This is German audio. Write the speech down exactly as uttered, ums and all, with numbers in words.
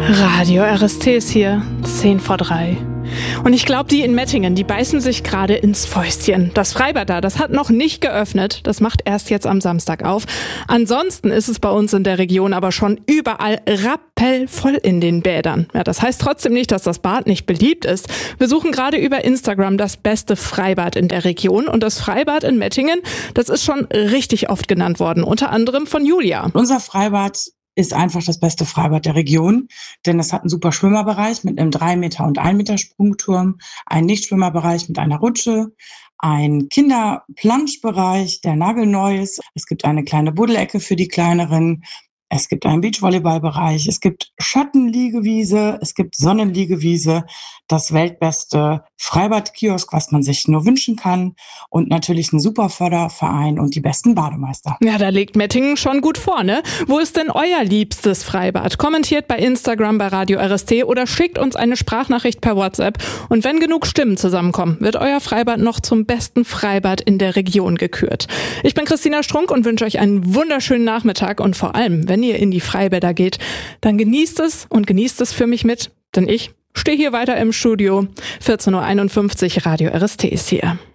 Radio R S T ist hier, zehn vor drei. Und ich glaube, die in Mettingen, die beißen sich gerade ins Fäustchen. Das Freibad da, das hat noch nicht geöffnet. Das macht erst jetzt am Samstag auf. Ansonsten ist es bei uns in der Region aber schon überall rappelvoll in den Bädern. Ja, das heißt trotzdem nicht, dass das Bad nicht beliebt ist. Wir suchen gerade über Instagram das beste Freibad in der Region. Und das Freibad in Mettingen, das ist schon richtig oft genannt worden. Unter anderem von Julia. Unser Freibad ist einfach das beste Freibad der Region, denn es hat einen super Schwimmerbereich mit einem drei Meter und ein Meter Sprungturm, einen Nichtschwimmerbereich mit einer Rutsche, ein Kinderplanschbereich, der nagelneu ist. Es gibt eine kleine Buddelecke für die Kleineren. Es gibt einen Beachvolleyballbereich, es gibt Schattenliegewiese, es gibt Sonnenliegewiese, das weltbeste Freibad-Kiosk, was man sich nur wünschen kann und natürlich ein super Förderverein und die besten Bademeister. Ja, da legt Mettingen schon gut vor, ne? Wo ist denn euer liebstes Freibad? Kommentiert bei Instagram bei Radio R S T oder schickt uns eine Sprachnachricht per WhatsApp. Und wenn genug Stimmen zusammenkommen, wird euer Freibad noch zum besten Freibad in der Region gekürt. Ich bin Christina Strunk und wünsche euch einen wunderschönen Nachmittag und vor allem, wenn ihr in die Freibäder geht, dann genießt es und genießt es für mich mit, denn ich stehe hier weiter im Studio. vierzehn Uhr einundfünfzig, Radio R S T ist hier.